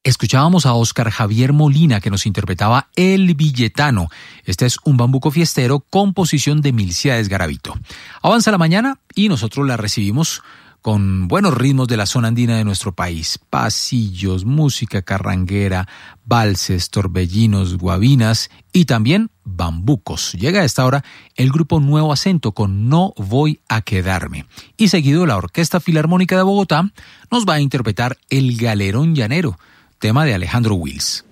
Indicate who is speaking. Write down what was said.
Speaker 1: Escuchábamos a Óscar Javier Molina, que nos interpretaba El Billetano. Este es un bambuco fiestero, composición de Milcíades Garavito. Avanza la mañana y nosotros la recibimos con buenos ritmos de la zona andina de nuestro país. Pasillos, música carranguera, valses, torbellinos, guabinas y también bambucos. Llega a esta hora el grupo Nuevo Acento con No Voy a Quedarme. Y seguido la Orquesta Filarmónica de Bogotá nos va a interpretar El Galerón Llanero, tema de Alejandro Wills.